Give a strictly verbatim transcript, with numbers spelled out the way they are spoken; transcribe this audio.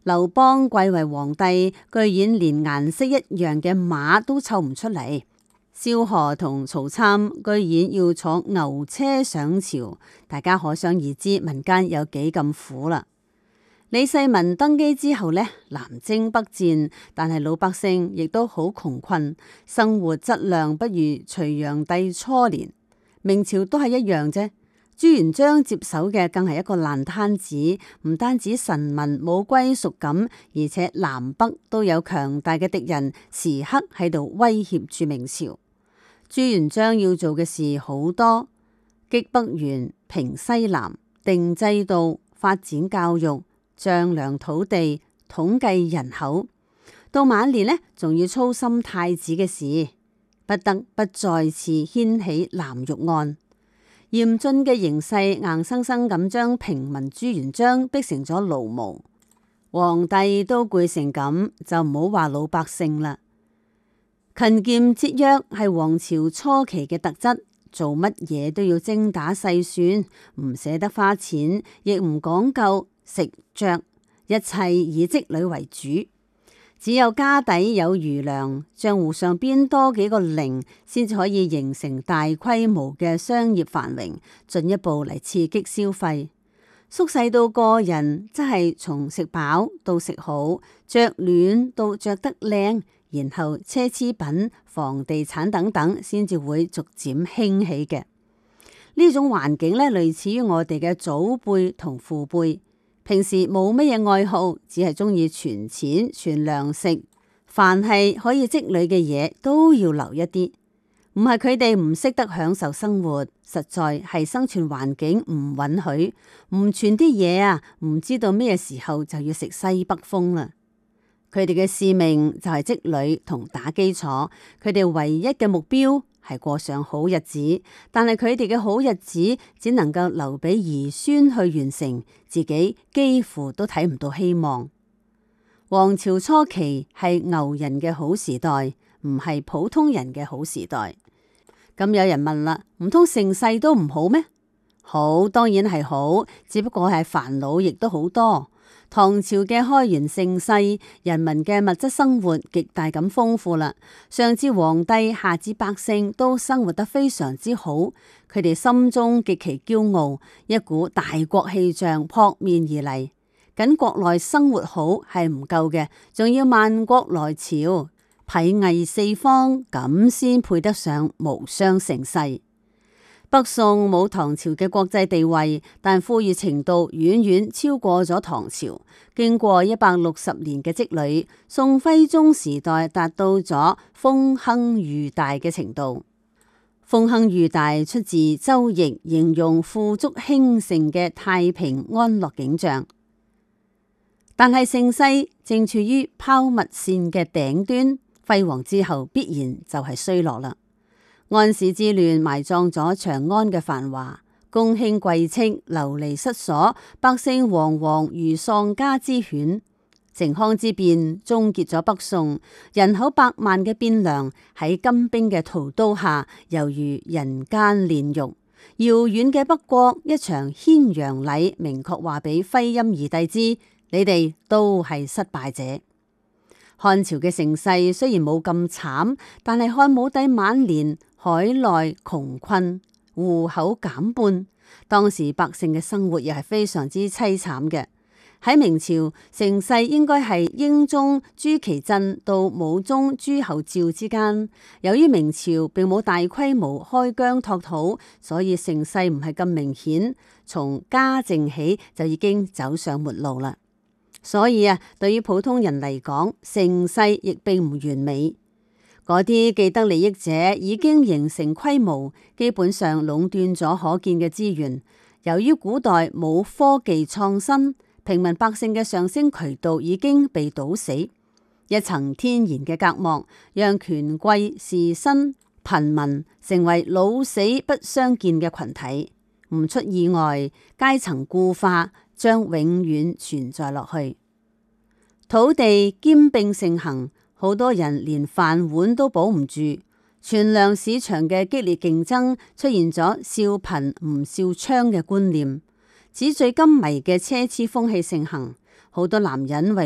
劉邦貴為皇帝，居然連顏色一樣嘅馬都湊唔出嚟。蕭何同曹參居然要坐牛車上朝，大家可想而知民間有幾咁苦啦。李世民登基之後呢，南征北戰，但係老百姓亦都好窮困，生活質量不如隋煬帝初年。明朝都係一樣啫。朱元璋接手嘅更係一個爛攤子，唔單止臣民冇歸屬感，而且南北都有強大嘅敵人，時刻喺度威脅住明朝。朱元璋要做嘅事好多，擊北元、平西南、定制度、發展教育、丈量土地、統計人口，到晚年呢，仲要操心太子嘅事，不得不再次掀起藍玉案。嚴峻嘅形勢硬生生咁將平民朱元璋逼成咗勞模，皇帝都攰成咁，就唔好話老百姓啦。勤儉節約係皇朝初期嘅特質，做乜嘢都要精打細算，唔捨得花錢，亦唔講究食着，一切以積累為主。只有家底有餘糧，賬戶上邊多幾個零，先至可以形成大規模嘅商業繁榮，進一步嚟刺激消費。縮細到個人，即係從食飽到食好，着暖到着得靚，然後奢侈品、房地產等等，先至會逐漸興起嘅。呢種環境咧，類似於我哋嘅祖輩同父輩。平時冇乜嘢愛好，只係中意存錢、存糧食，凡係可以積累嘅嘢都要留一啲。唔係佢哋唔識得享受生活，實在係生存環境唔允許，唔存啲嘢啊，唔知道咩時候就要食西北風啦。佢哋嘅使命就係積累同打基礎，佢哋唯一嘅目標係過上好日子，但係佢哋嘅好日子只能夠留俾兒孫去完成，自己幾乎都睇唔到希望。王朝初期係牛人嘅好時代，唔係普通人嘅好時代。咁有人問啦，唔通盛世都唔好咩？好，當然係好，只不過係煩惱亦都好多。唐朝嘅開元盛世，人民嘅物質生活極大咁豐富啦，上至皇帝，下至百姓都生活得非常之好，佢哋心中極其驕傲，一股大國氣象撲面而嚟。僅國內生活好係唔夠嘅，仲要萬國來朝，睥睨四方，咁先配得上無雙盛世。北宋冇唐朝嘅國際地位，但富裕程度遠遠超過咗唐朝。經過一百六十年嘅積累，宋徽宗時代達到咗風亨裕大嘅程度。風亨裕大出自《周易》，形容富足興盛嘅太平安樂景象。但係盛世正處於拋物線嘅頂端，輝煌之後必然就係衰落啦。安史之亂埋葬咗長安嘅繁華，公卿貴戚流離失所，百姓惶惶如喪家之犬。靖康之變終結咗北宋，人口百萬嘅汴梁喺金兵嘅屠刀下，猶如人間煉獄。遙遠嘅北國，一場牽羊禮，明確話俾徽欽二帝知，你哋都係失敗者。漢朝嘅盛世雖然冇咁慘，但係漢武帝晚年海內窮困，戶口減半，當時百姓嘅生活亦係非常之淒慘嘅。喺明朝盛世應該係英宗朱祁鎮到武宗朱厚照之間，由於明朝並冇大規模開疆拓土，所以盛世唔係咁明顯，從嘉靖起就已經走上末路啦。所以啊，對於普通人嚟講，盛世亦並唔完美。嗰啲既得利益者已經形成規模，基本上壟斷咗可見嘅資源。由於古代冇科技創新，平民百姓嘅上升渠道已經被堵死，一層天然嘅隔膜，讓權貴、士紳、貧民成為老死不相見嘅群體。唔出意外，階層固化將永遠存在落去。土地兼併盛行，好多人連飯碗都保唔住。存糧市場嘅激烈競爭，出現咗笑貧唔笑娼嘅觀念。紙醉金迷嘅奢侈風氣盛行，好多男人為